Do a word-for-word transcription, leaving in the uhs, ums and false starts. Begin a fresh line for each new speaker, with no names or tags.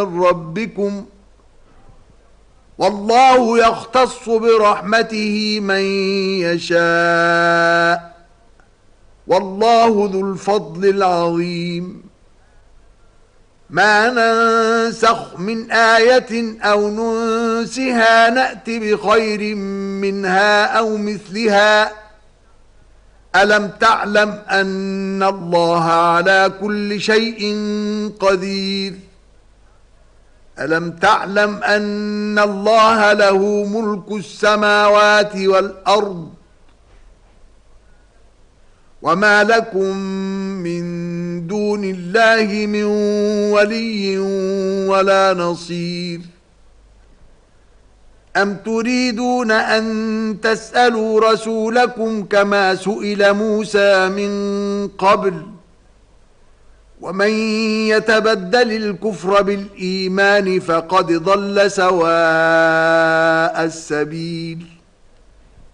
ربكم والله يختص برحمته من يشاء والله ذو الفضل العظيم. ما ننسخ من آية أو ننسها نأت بخير منها أو مثلها ألم تعلم أن الله على كل شيء قدير ألم تعلم أن الله له ملك السماوات والأرض وما لكم من دون الله من ولي ولا نصير. أم تريدون أن تسألوا رسولكم كما سئل موسى من قبل ومن يتبدل الكفر بالإيمان فقد ضل سواء السبيل.